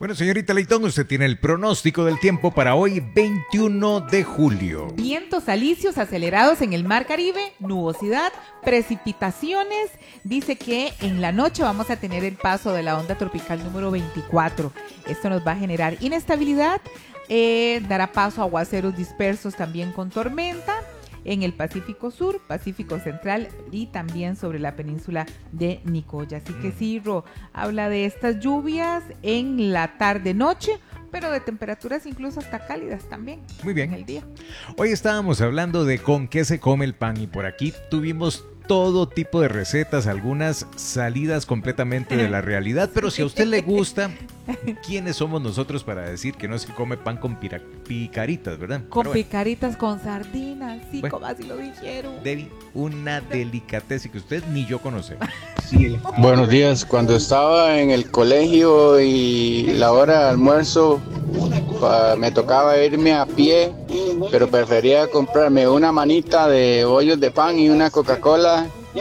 Bueno, señorita Leitón, usted tiene el pronóstico del tiempo para hoy, 21 de julio. Vientos alisios acelerados en el Mar Caribe, nubosidad, precipitaciones. Dice que en la noche vamos a tener el paso de la onda tropical número 24. Esto nos va a generar inestabilidad, dará paso a aguaceros dispersos también con tormenta en el Pacífico Sur, Pacífico Central y también sobre la península de Nicoya. Así que sí, habla de estas lluvias en la tarde-noche, pero de temperaturas incluso hasta cálidas también. Muy bien. En el día. Hoy estábamos hablando de con qué se come el pan y por aquí tuvimos todo tipo de recetas, algunas salidas completamente de la realidad, pero si a usted le gusta, ¿quiénes somos nosotros para decir que no se come pan con picaritas, verdad? Con picaritas, con sardinas, sí, bueno, como así lo dijeron. Debbie, una delicateza que usted ni yo conoce. Sí. Buenos días, cuando estaba en el colegio y la hora de almuerzo, me tocaba irme a pie, pero prefería comprarme una manita de bollos de pan y una Coca-Cola.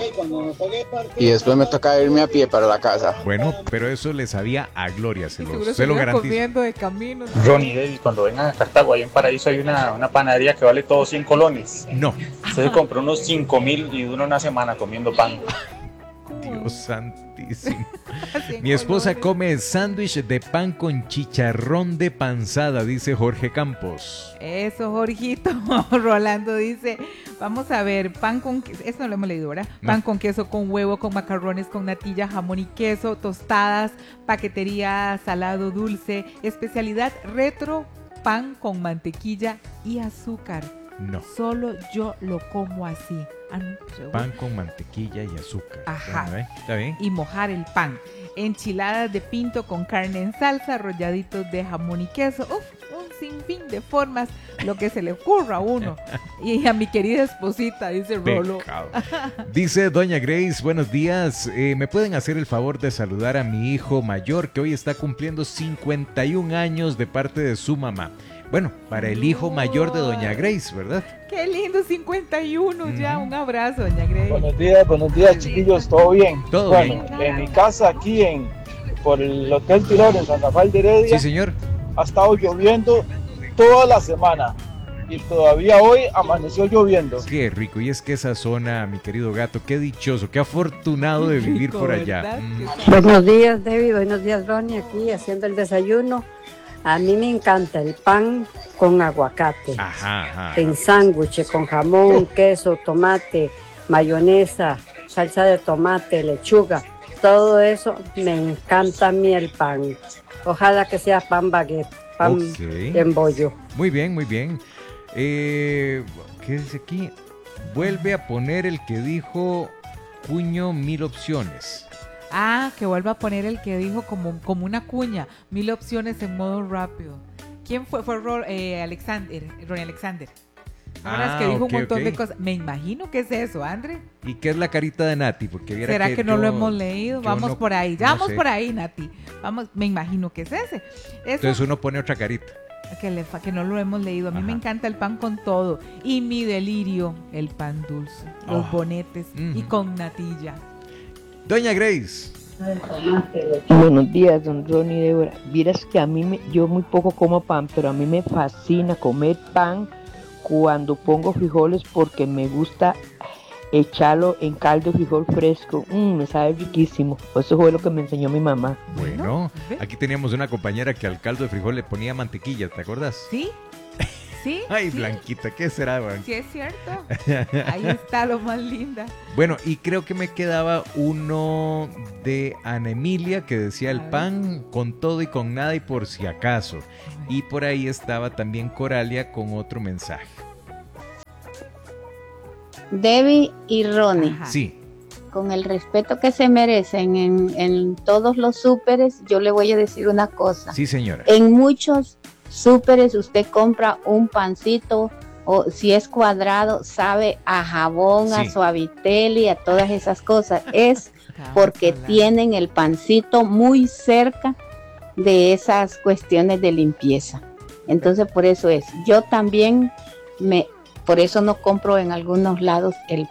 Y después me tocaba irme a pie para la casa. Bueno, pero eso le sabía a gloria, se lo garantizo. De camino. Ronnie, David, cuando vengan a Cartago, ahí en Paraíso hay una panadería que vale todo 100 colones. No. Usted se compró unos 5,000 y dura una semana comiendo pan. Dios santísimo. Mi esposa come sándwich de pan con chicharrón de panzada, dice Jorge Campos. Eso, Jorgito. Rolando dice, vamos a ver, pan con queso, eso no lo hemos leído, ¿verdad? No. Pan con queso, con huevo, con macarrones, con natilla, jamón y queso, tostadas, paquetería, salado, dulce, especialidad retro, pan con mantequilla y azúcar. No. Solo yo lo como así. Pan con mantequilla y azúcar. Ajá. Bueno, ¿está bien? Y mojar el pan. Enchiladas de pinto con carne en salsa, rolladitos de jamón y queso. Uf, un sinfín de formas, lo que se le ocurra a uno. Y a mi querida esposita, dice Rolo. Dice doña Grace, buenos días. ¿Me pueden hacer el favor de saludar a mi hijo mayor que hoy está cumpliendo 51 años de parte de su mamá? Bueno, para el hijo mayor de doña Grace, ¿verdad? Qué lindo, 51 ya. Un abrazo, doña Grace. Buenos días, chiquillos, ¿todo bien? Todo bien. En mi casa aquí por el Hotel Tirón en San Rafael de Heredia. Sí, señor. Ha estado lloviendo toda la semana y todavía hoy amaneció lloviendo. Qué rico, y es que esa zona, mi querido gato, qué dichoso, qué afortunado de vivir por allá. Buenos días, David, buenos días, Ronnie, aquí haciendo el desayuno. A mí me encanta el pan con aguacate, en sándwich, con jamón, queso, tomate, mayonesa, salsa de tomate, lechuga. Todo eso me encanta a mí el pan. Ojalá que sea pan baguette, pan en bollo. Muy bien, muy bien. ¿Qué dice aquí? Vuelve a poner el que dijo Cuño 1000 opciones. Que vuelva a poner el que dijo como una cuña, 1000 opciones en modo rápido. ¿Quién fue? Fue Ronnie Alexander. Ahora es que dijo un montón de cosas. Me imagino que es eso, André. ¿Y qué es la carita de Nati? Porque ¿será que no lo hemos leído? Vamos por ahí. Vamos por ahí, Nati. Vamos, me imagino que es ese. Eso, entonces uno pone otra carita. Que no lo hemos leído. A mí me encanta el pan con todo. Y mi delirio, el pan dulce, los bonetes y con natilla. Doña Grace. Buenos días, don Ronnie y Débora. Vieras que yo muy poco como pan, pero a mí me fascina comer pan cuando pongo frijoles porque me gusta echarlo en caldo de frijol fresco. Me sabe riquísimo. Eso fue lo que me enseñó mi mamá. Bueno, aquí teníamos una compañera que al caldo de frijol le ponía mantequilla, ¿te acuerdas? Sí. Sí. Ay, sí. Blanquita, ¿qué será, man? Sí, es cierto. Ahí está lo más linda. Bueno, y creo que me quedaba uno de Ana Emilia que decía el pan con todo y con nada y por si acaso. Y por ahí estaba también Coralia con otro mensaje. Debbie y Ronnie. Sí. Con el respeto que se merecen en todos los súperes, yo le voy a decir una cosa. Sí, señora. En muchos súperes usted compra un pancito o si es cuadrado sabe a jabón, a Suavitel y a todas esas cosas. Es porque tienen el pancito muy cerca de esas cuestiones de limpieza. Entonces por eso es. Yo también por eso no compro en algunos lados el